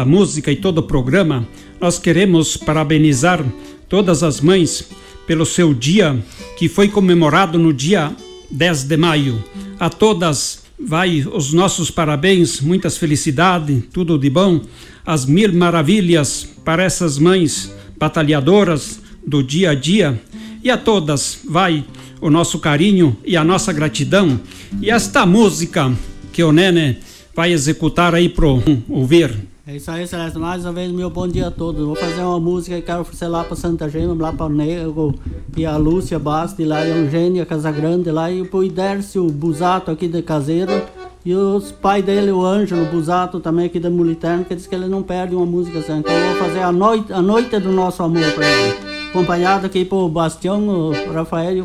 esta música e todo o programa, nós queremos parabenizar todas as mães pelo seu dia, que foi comemorado no dia 10 de maio. A todas vai os nossos parabéns, muitas felicidades, tudo de bom, as mil maravilhas para essas mães batalhadoras do dia a dia. E a todas vai o nosso carinho e a nossa gratidão. E esta música que o Nene vai executar aí pro ouvir. É isso aí, Celeste. Mais uma vez, meu bom dia a todos. Vou fazer uma música e quero oferecer lá para Santa Gema, lá para o Nego e a Lúcia Basti, lá e a Eugênia Casagrande, lá e pro Idércio Busato aqui de Caseiro. E os pais dele, o Ângelo Busato, também aqui da Muliterno, que diz que ele não perde uma música assim. Então eu vou fazer a noite do nosso amor para ele. Acompanhado aqui por Bastião, o Rafael